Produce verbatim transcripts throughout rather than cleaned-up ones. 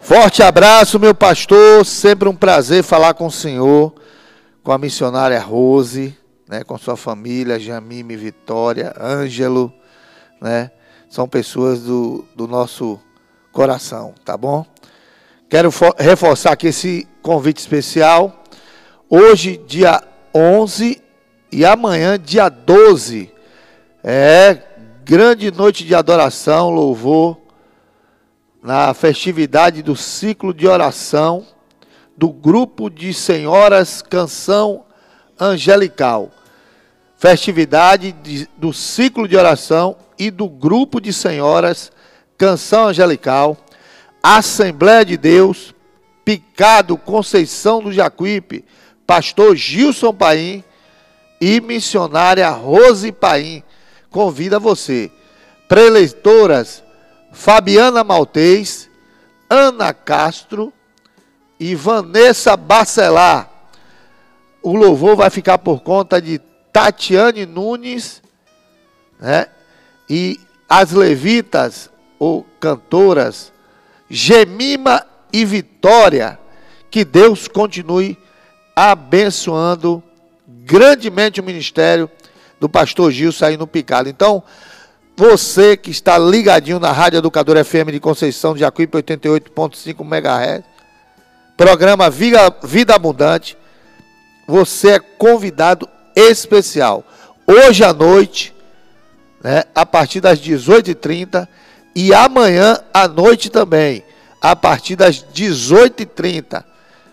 Forte abraço, meu pastor, sempre um prazer falar com o senhor, com a missionária Rose, né, com sua família, Jamime, Vitória, Ângelo, né, são pessoas do, do nosso coração, tá bom? Quero reforçar aqui esse convite especial, hoje dia onze e amanhã dia doze, é grande noite de adoração, louvor, na festividade do ciclo de oração do grupo de senhoras Canção Angelical. Festividade de, do ciclo de oração e do grupo de senhoras Canção Angelical, Assembleia de Deus, Picado, Conceição do Jacuípe, pastor Gilson Paim e missionária Rose Paim. Convida você. Preleitoras Fabiana Maltês, Ana Castro e Vanessa Bacelar. O louvor vai ficar por conta de Tatiane Nunes, né? E as levitas ou cantoras Gemima e Vitória. Que Deus continue abençoando grandemente o ministério do pastor Gilson aí no Picado. Então, você que está ligadinho na Rádio Educadora F M de Conceição de Jacuípe, oitenta e oito ponto cinco megahertz, programa Vida, Vida Abundante, você é convidado especial. Hoje à noite, né, a partir das dezoito e trinta, e amanhã à noite também, a partir das dezoito e trinta,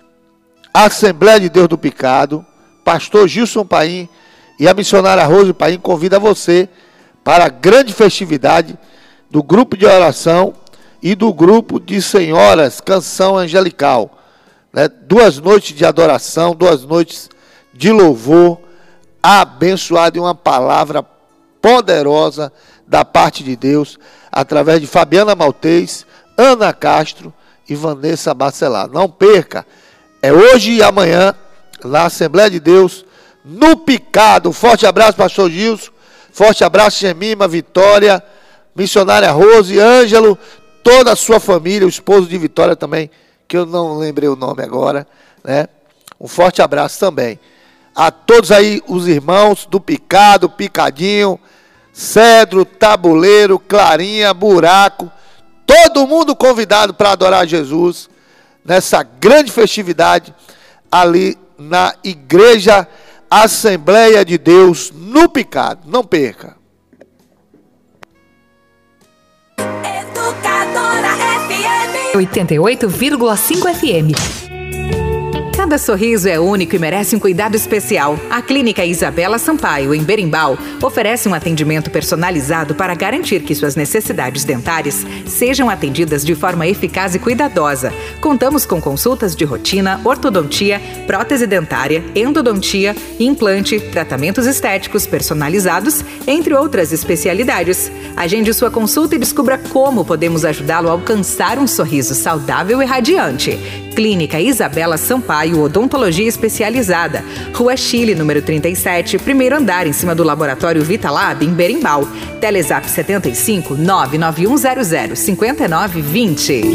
Assembleia de Deus do Picado, pastor Gilson Paim e a missionária Rose Paim convida você para a grande festividade do grupo de oração e do grupo de senhoras Canção Angelical. Né? Duas noites de adoração, duas noites de louvor, abençoado e uma palavra poderosa da parte de Deus, através de Fabiana Maltês, Ana Castro e Vanessa Bacelar. Não perca, é hoje e amanhã, na Assembleia de Deus, no Picado. Forte abraço, pastor Gilson. Forte abraço, Gemima, Vitória, missionária Rose, Ângelo, toda a sua família, o esposo de Vitória também, que eu não lembrei o nome agora, né? Um forte abraço também. A todos aí, os irmãos do Picado, Picadinho, Cedro, Tabuleiro, Clarinha, Buraco, todo mundo convidado para adorar Jesus, nessa grande festividade, ali na Igreja Assembleia de Deus no Picado. Não perca. Educadora F M oitenta e oito vírgula cinco F M. Cada sorriso é único e merece um cuidado especial. A Clínica Isabela Sampaio, em Berimbau, oferece um atendimento personalizado para garantir que suas necessidades dentárias sejam atendidas de forma eficaz e cuidadosa. Contamos com consultas de rotina, ortodontia, prótese dentária, endodontia, implante, tratamentos estéticos personalizados, entre outras especialidades. Agende sua consulta e descubra como podemos ajudá-lo a alcançar um sorriso saudável e radiante. Clínica Isabela Sampaio, Odontologia Especializada, Rua Chile, número trinta e sete, primeiro andar, em cima do Laboratório Vitalab, em Berimbau. Telezap setenta e cinco, nove nove um zero zero, cinco nove dois zero.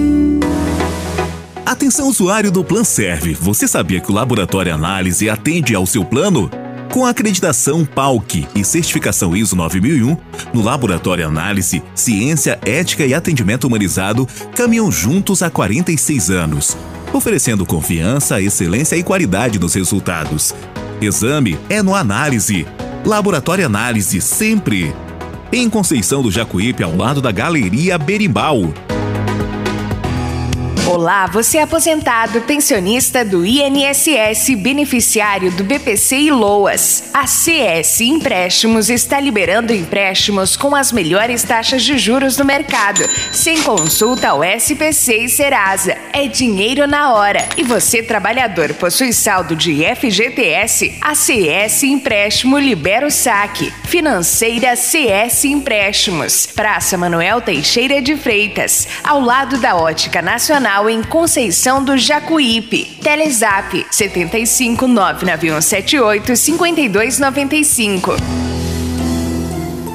Atenção, usuário do Planserve. Você sabia que o Laboratório Análise atende ao seu plano? Com a acreditação P A U C e certificação I S O nove mil e um, no Laboratório Análise, ciência, ética e atendimento humanizado caminham juntos há quarenta e seis anos, oferecendo confiança, excelência e qualidade nos resultados. Exame é no Análise. Laboratório Análise, sempre. Em Conceição do Jacuípe, ao lado da Galeria Berimbau. Olá, você é aposentado, pensionista do I N S S, beneficiário do B P C e LOAS. A C S Empréstimos está liberando empréstimos com as melhores taxas de juros do mercado, sem consulta ao S P C e Serasa. É dinheiro na hora. E você, trabalhador, possui saldo de F G T S? A C S Empréstimo libera o saque. Financeira C S Empréstimos. Praça Manuel Teixeira de Freitas, ao lado da Ótica Nacional, em Conceição do Jacuípe. Telezap setenta e cinco, nove nove um sete oito, cinco dois nove cinco.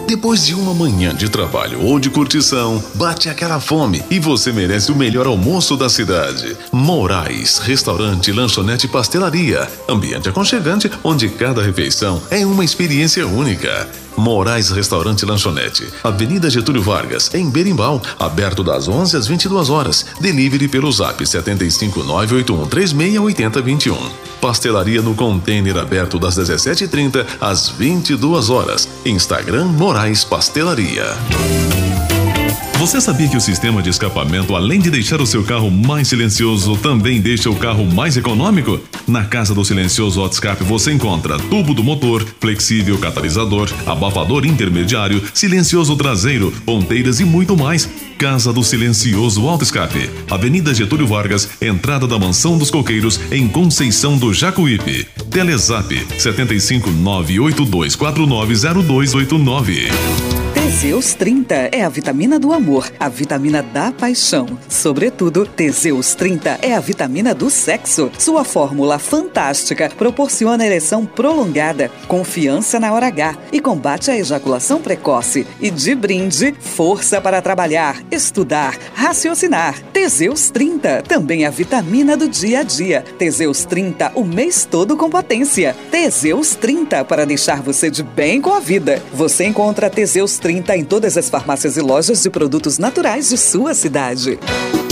Depois de uma manhã de trabalho ou de curtição, bate aquela fome e você merece o melhor almoço da cidade. Moraes, restaurante, lanchonete e pastelaria. Ambiente aconchegante onde cada refeição é uma experiência única. Moraes Restaurante e Lanchonete, Avenida Getúlio Vargas, em Berimbau, aberto das onze às vinte e duas horas. Delivery pelo zap sete cinco nove oito um três seis oito zero dois um. Pastelaria no container aberto das dezessete e trinta às vinte e duas horas. Instagram Moraes Pastelaria. Você sabia que o sistema de escapamento, além de deixar o seu carro mais silencioso, também deixa o carro mais econômico? Na Casa do Silencioso Auto Escape você encontra tubo do motor, flexível catalisador, abafador intermediário, silencioso traseiro, ponteiras e muito mais. Casa do Silencioso Auto Escape, Avenida Getúlio Vargas, entrada da Mansão dos Coqueiros, em Conceição do Jacuípe. Telezap sete cinco nove oito dois quatro nove zero dois oito nove. Teseus trinta é a vitamina do amor, a vitamina da paixão. Sobretudo, Teseus trinta é a vitamina do sexo. Sua fórmula fantástica proporciona ereção prolongada, confiança na hora H e combate a ejaculação precoce. E de brinde, força para trabalhar, estudar, raciocinar. Teseus trinta, também a vitamina do dia a dia. Teseus trinta, o mês todo com potência. Teseus trinta, para deixar você de bem com a vida. Você encontra Teseus trinta em todas as farmácias e lojas de produtos naturais de sua cidade.